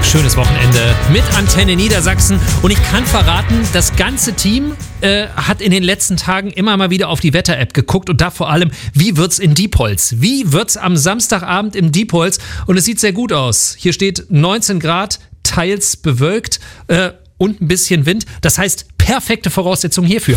schönes Wochenende mit Antenne Niedersachsen. Und ich kann verraten, das ganze Team hat in den letzten Tagen immer mal wieder auf die Wetter-App geguckt und da vor allem, wie wird's in Diepholz? Wie wird's am Samstagabend im Diepholz? Und es sieht sehr gut aus. Hier steht 19 Grad, teils bewölkt und ein bisschen Wind. Das heißt, perfekte Voraussetzung hierfür.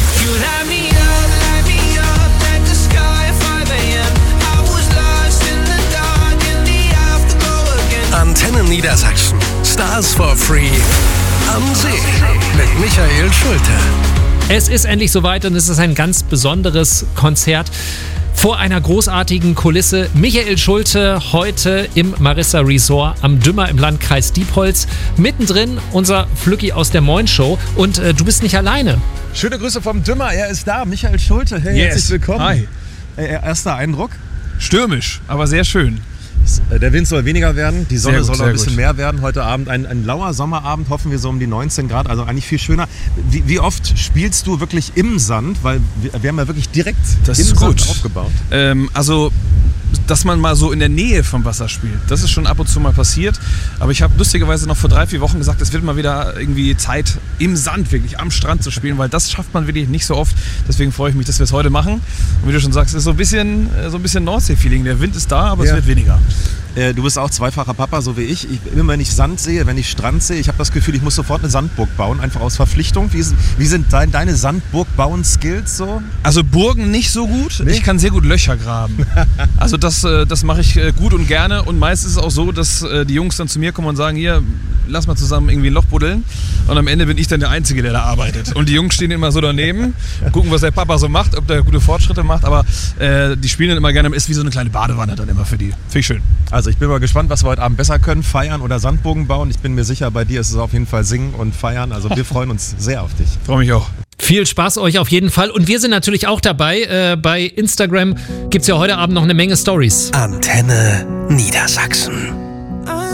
Antenne Niedersachsen. Stars for Free. Am See mit Michael Schulte. Es ist endlich soweit und es ist ein ganz besonderes Konzert vor einer großartigen Kulisse. Michael Schulte heute im Marissa Resort am Dümmer im Landkreis Diepholz. Mittendrin unser Flücki aus der Moin Show. Und du bist nicht alleine. Schöne Grüße vom Dümmer, er ist da, Michael Schulte. Hey, yes. Herzlich willkommen. Hi. Erster Eindruck? Stürmisch, aber sehr schön. Der Wind soll weniger werden, die Sonne Sehr gut, soll ein bisschen gut. mehr werden heute Abend. Ein lauer Sommerabend, hoffen wir so um die 19 Grad, also eigentlich viel schöner. Wie oft spielst du wirklich im Sand? Weil wir haben ja wirklich direkt Das im ist gut. Sand aufgebaut. Also, dass man mal so in der Nähe vom Wasser spielt, das ist schon ab und zu mal passiert. Aber ich habe lustigerweise noch vor 3-4 Wochen gesagt, es wird mal wieder irgendwie Zeit, im Sand wirklich am Strand zu spielen, weil das schafft man wirklich nicht so oft. Deswegen freue ich mich, dass wir es heute machen. Und wie du schon sagst, es ist so ein bisschen Nordsee-Feeling. Der Wind ist da, aber es wird weniger. Du bist auch zweifacher Papa, so wie ich. Immer wenn ich Sand sehe, wenn ich Strand sehe, ich habe das Gefühl, ich muss sofort eine Sandburg bauen, einfach aus Verpflichtung. Wie sind deine Sandburg-Bauen-Skills so? Also Burgen nicht so gut. Nee? Ich kann sehr gut Löcher graben. Also das mache ich gut und gerne. Und meistens ist es auch so, dass die Jungs dann zu mir kommen und sagen, hier, lass mal zusammen irgendwie ein Loch buddeln. Und am Ende bin ich dann der Einzige, der da arbeitet. Und die Jungs stehen immer so daneben, gucken, was der Papa so macht, ob der gute Fortschritte macht. Aber die spielen dann immer gerne, ist wie so eine kleine Badewanne dann immer für die. Finde ich schön. Also ich bin mal gespannt, was wir heute Abend besser können, feiern oder Sandburgen bauen. Ich bin mir sicher, bei dir ist es auf jeden Fall singen und feiern. Also wir freuen uns sehr auf dich. Freue mich auch. Viel Spaß euch auf jeden Fall. Und wir sind natürlich auch dabei. Bei Instagram gibt es ja heute Abend noch eine Menge Stories. Antenne Niedersachsen.